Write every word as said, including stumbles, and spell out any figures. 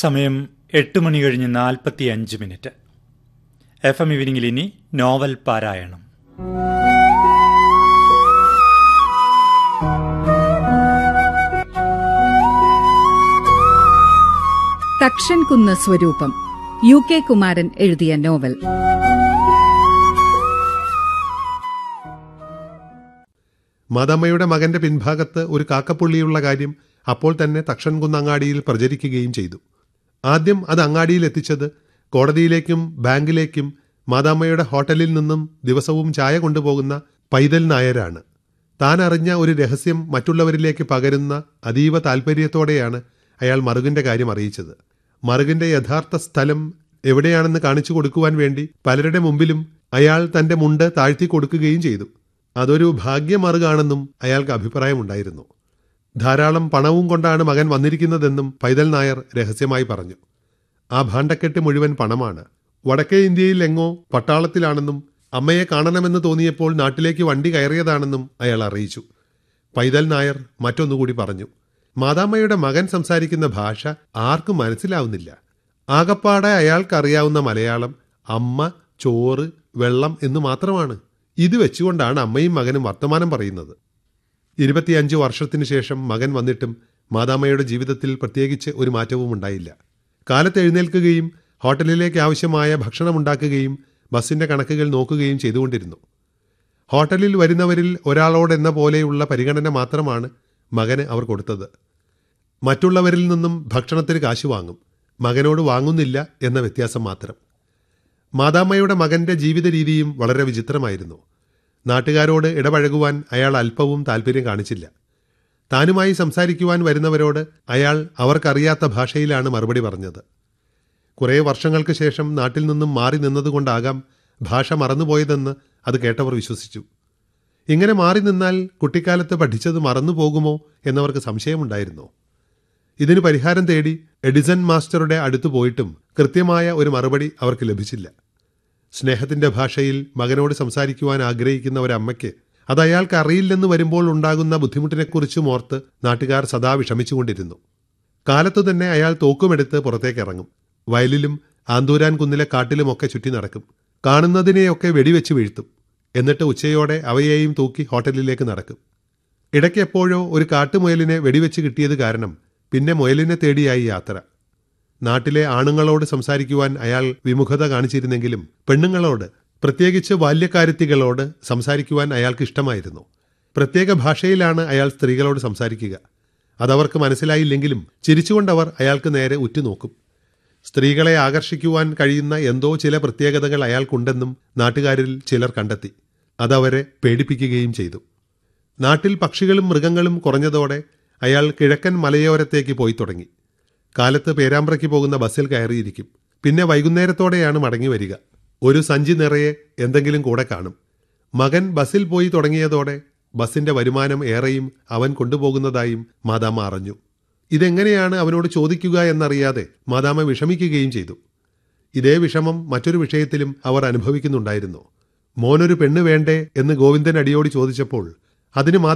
സമയം എട്ട് മണി കഴിഞ്ഞ് നാൽപ്പത്തി അഞ്ച് മിനിറ്റ്. എഫ് എം ഈവനിങ്ങിൽ ഇനി നോവൽ പാരായണം. തക്ഷൻകുന്ന് സ്വരൂപം, യു കെ കുമാരൻ എഴുതിയ നോവൽ. മാതാമ്മയുടെ മകന്റെ പിൻഭാഗത്ത് ഒരു കാക്കപ്പുള്ളിയുള്ള കാര്യം അപ്പോൾ തന്നെ തക്ഷൻകുന്ന് അങ്ങാടിയിൽ പ്രചരിക്കുകയും ചെയ്തു. ആദ്യം അത് അങ്ങാടിയിൽ എത്തിച്ചത് കോടതിയിലേക്കും ബാങ്കിലേക്കും മാതാമ്മയുടെ ഹോട്ടലിൽ നിന്നും ദിവസവും ചായ കൊണ്ടുപോകുന്ന പൈതൽ നായരാണ്. താൻ അറിഞ്ഞ ഒരു രഹസ്യം മറ്റുള്ളവരിലേക്ക് പകരുന്ന അതീവ താൽപ്പര്യത്തോടെയാണ് അയാൾ മറുകിന്റെ കാര്യം അറിയിച്ചത്. മറുകിന്റെ യഥാർത്ഥ സ്ഥലം എവിടെയാണെന്ന് കാണിച്ചു കൊടുക്കുവാൻ വേണ്ടി പലരുടെ മുമ്പിലും അയാൾ തന്റെ മുണ്ട് താഴ്ത്തി കൊടുക്കുകയും ചെയ്തു. അതൊരു ഭാഗ്യമറുകാണെന്നും അയാൾക്ക് അഭിപ്രായമുണ്ടായിരുന്നു. ധാരാളം പണവും കൊണ്ടാണ് മകൻ വന്നിരിക്കുന്നതെന്നും പൈതൽ നായർ രഹസ്യമായി പറഞ്ഞു. ആ ഭാണ്ഡക്കെട്ട് മുഴുവൻ പണമാണ്. വടക്കേ ഇന്ത്യയിൽ എങ്ങോ പട്ടാളത്തിലാണെന്നും അമ്മയെ കാണണമെന്ന് തോന്നിയപ്പോൾ നാട്ടിലേക്ക് വണ്ടി കയറിയതാണെന്നും അയാൾ അറിയിച്ചു. പൈതൽ നായർ മറ്റൊന്നുകൂടി പറഞ്ഞു. മാതാമ്മയുടെ മകൻ സംസാരിക്കുന്ന ഭാഷ ആർക്കും മനസ്സിലാവുന്നില്ല. ആകപ്പാടെ അയാൾക്കറിയാവുന്ന മലയാളം അമ്മ, ചോറ്, വെള്ളം എന്നു മാത്രമാണ്. ഇത് വെച്ചുകൊണ്ടാണ് അമ്മയും മകനും വർത്തമാനം പറയുന്നത്. ഇരുപത്തിയഞ്ച് വർഷത്തിനു ശേഷം മകൻ വന്നിട്ടും മാതാമ്മയുടെ ജീവിതത്തിൽ പ്രത്യേകിച്ച് ഒരു മാറ്റവും ഉണ്ടായില്ല. കാലത്ത് എഴുന്നേൽക്കുകയും ഹോട്ടലിലേക്ക് ആവശ്യമായ ഭക്ഷണമുണ്ടാക്കുകയും ബസിന്റെ കണക്കുകൾ നോക്കുകയും ചെയ്തുകൊണ്ടിരുന്നു. ഹോട്ടലിൽ വരുന്നവരിൽ ഒരാളോടെന്ന പോലെയുള്ള പരിഗണന മാത്രമാണ് മകന് അവർ കൊടുത്തത്. മറ്റുള്ളവരിൽ നിന്നും ഭക്ഷണത്തിന് കാശ് വാങ്ങും, മകനോട് വാങ്ങുന്നില്ല എന്ന വ്യത്യാസം മാത്രം. മാതാമ്മയുടെ മകന്റെ ജീവിത രീതിയും വളരെ വിചിത്രമായിരുന്നു. നാട്ടുകാരോട് ഇടപഴകുവാൻ അയാൾ അല്പവും താല്പര്യം കാണിച്ചില്ല. താനുമായി സംസാരിക്കുവാൻ വരുന്നവരോട് അയാൾ അവർക്കറിയാത്ത ഭാഷയിലാണ് മറുപടി പറഞ്ഞത്. കുറേ വർഷങ്ങൾക്ക് ശേഷം നാട്ടിൽ നിന്നും മാറി നിന്നതുകൊണ്ടാകാം ഭാഷ മറന്നുപോയതെന്ന് അത് കേട്ടവർ വിശ്വസിച്ചു. ഇങ്ങനെ മാറി നിന്നാൽ കുട്ടിക്കാലത്ത് പഠിച്ചത് മറന്നുപോകുമോ എന്നവർക്ക് സംശയമുണ്ടായിരുന്നു. ഇതിന് പരിഹാരം തേടി എഡിസൺ മാസ്റ്ററുടെ അടുത്തു പോയിട്ടും കൃത്യമായ ഒരു മറുപടി അവർക്ക് ലഭിച്ചില്ല. സ്നേഹത്തിന്റെ ഭാഷയിൽ മകനോട് സംസാരിക്കുവാൻ ആഗ്രഹിക്കുന്ന ഒരമ്മയ്ക്ക് അത് അയാൾക്ക് അറിയില്ലെന്ന് വരുമ്പോൾ ഉണ്ടാകുന്ന ബുദ്ധിമുട്ടിനെക്കുറിച്ചും ഓർത്ത് നാട്ടുകാർ സദാ വിഷമിച്ചുകൊണ്ടിരുന്നു. കാലത്തു തന്നെ അയാൾ തോക്കുമെടുത്ത് പുറത്തേക്കിറങ്ങും. വയലിലും ആന്തൂരാൻ കുന്നിലെ കാട്ടിലുമൊക്കെ ചുറ്റി നടക്കും. കാണുന്നതിനെയൊക്കെ വെടിവെച്ച് വീഴ്ത്തും. എന്നിട്ട് ഉച്ചയോടെ അവയെയും തൂക്കി ഹോട്ടലിലേക്ക് നടക്കും. ഇടയ്ക്ക് എപ്പോഴോ ഒരു കാട്ടുമുയലിനെ വെടിവെച്ച് കിട്ടിയത് കാരണം പിന്നെ മുയലിനെ തേടിയായി യാത്ര. നാട്ടിലെ ആണുങ്ങളോട് സംസാരിക്കുവാൻ അയാൾ വിമുഖത കാണിച്ചിരുന്നെങ്കിലും പെണ്ണുങ്ങളോട്, പ്രത്യേകിച്ച് ബാല്യക്കാരത്തികളോട് സംസാരിക്കുവാൻ അയാൾക്ക് ഇഷ്ടമായിരുന്നു. പ്രത്യേക ഭാഷയിലാണ് അയാൾ സ്ത്രീകളോട് സംസാരിക്കുക. അതവർക്ക് മനസ്സിലായില്ലെങ്കിലും ചിരിച്ചുകൊണ്ടവർ അയാൾക്ക് നേരെ ഉറ്റുനോക്കും. സ്ത്രീകളെ ആകർഷിക്കുവാൻ കഴിയുന്ന എന്തോ ചില പ്രത്യേകതകൾ അയാൾക്കുണ്ടെന്നും നാട്ടുകാരിൽ ചിലർ കണ്ടെത്തി. അതവരെ പേടിപ്പിക്കുകയും ചെയ്തു. നാട്ടിൽ പക്ഷികളും മൃഗങ്ങളും കുറഞ്ഞതോടെ അയാൾ കിഴക്കൻ മലയോരത്തേക്ക് പോയി തുടങ്ങി. കാലത്ത് പേരാമ്പ്രയ്ക്ക് പോകുന്ന ബസ്സിൽ കയറിയിരിക്കും. പിന്നെ വൈകുന്നേരത്തോടെയാണ് മടങ്ങി വരിക. ഒരു സഞ്ചി നിറയെ എന്തെങ്കിലും കൂടെ കാണും. മകൻ ബസ്സിൽ പോയി തുടങ്ങിയതോടെ ബസ്സിന്റെ വരുമാനം ഏറെയും അവൻ കൊണ്ടുപോകുന്നതായും മാതാമ്മ അറിഞ്ഞു. ഇതെങ്ങനെയാണ് അവനോട് ചോദിക്കുക എന്നറിയാതെ മാതാമ്മ വിഷമിക്കുകയും ചെയ്തു. ഇതേ വിഷമം മറ്റൊരു വിഷയത്തിലും അവർ അനുഭവിക്കുന്നുണ്ടായിരുന്നു. മോനൊരു പെണ്ണ് വേണ്ടേ എന്ന് ഗോവിന്ദൻ അടിയോടി ചോദിച്ചപ്പോൾ അതിന്